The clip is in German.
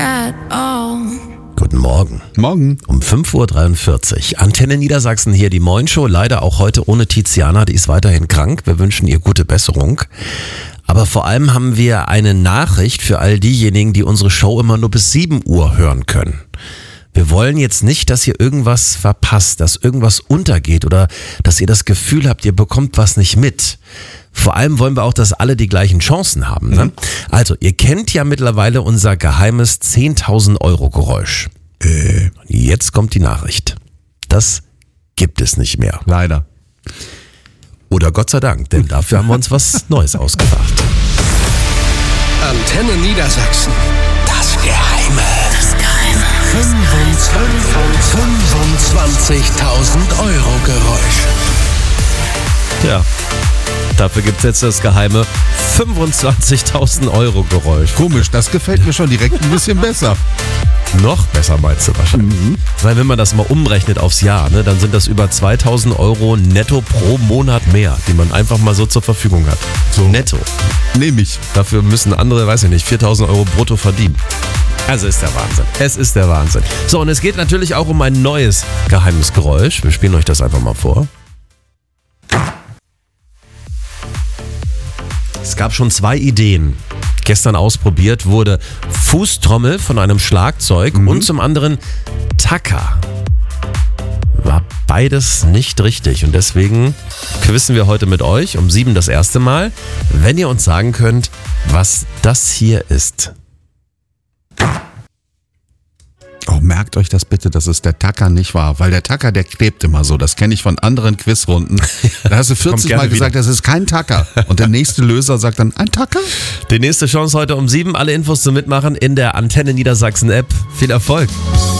at all. Guten Morgen. Morgen. Um 5.43 Uhr. Antenne Niedersachsen hier, die Moin-Show. Leider auch heute ohne Tiziana, die ist weiterhin krank. Wir wünschen ihr gute Besserung. Aber vor allem haben wir eine Nachricht für all diejenigen, die unsere Show immer nur bis 7 Uhr hören können. Wir wollen jetzt nicht, dass ihr irgendwas verpasst, dass irgendwas untergeht oder dass ihr das Gefühl habt, ihr bekommt was nicht mit. Vor allem wollen wir auch, dass alle die gleichen Chancen haben. Ne? Also, ihr kennt ja mittlerweile unser geheimes 10.000 Euro Geräusch. Jetzt kommt die Nachricht. Das gibt es nicht mehr. Leider. Oder Gott sei Dank, denn dafür haben wir uns was Neues ausgedacht. Antenne Niedersachsen. Das Geheime. 25.000 Euro Geräusch. Ja, dafür gibt es jetzt das geheime 25.000 Euro Geräusch. Komisch, das gefällt mir schon direkt ein bisschen besser. Noch besser meinst du wahrscheinlich. Weil wenn man das mal umrechnet aufs Jahr, ne, dann sind das über 2.000 Euro netto pro Monat mehr, die man einfach mal so zur Verfügung hat. So. Netto. Nehme ich. Dafür müssen andere, weiß ich nicht, 4.000 Euro brutto verdienen. Also ist der Wahnsinn. Es ist der Wahnsinn. So, und es geht natürlich auch um ein neues geheimes Geräusch. Wir spielen euch das einfach mal vor. Es gab schon 2 Ideen. Gestern ausprobiert wurde Fußtrommel von einem Schlagzeug und zum anderen Tacker. War beides nicht richtig und deswegen quizzen wir heute mit euch um 7 das erste Mal, wenn ihr uns sagen könnt, was das hier ist. Oh, merkt euch das bitte, dass es der Tacker nicht war, weil der Tacker, der klebt immer so. Das kenne ich von anderen Quizrunden. Da hast du 40 Mal gesagt, das ist kein Tacker. Und der nächste Löser sagt dann, ein Tacker? Die nächste Chance heute um 7. Alle Infos zum Mitmachen in der Antenne Niedersachsen App. Viel Erfolg!